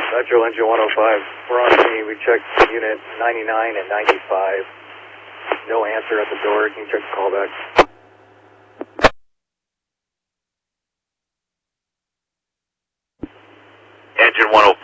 Metro Engine 105. We're on scene. We checked unit 99 and 95. No answer at the door. Can you check the callback? Engine 105.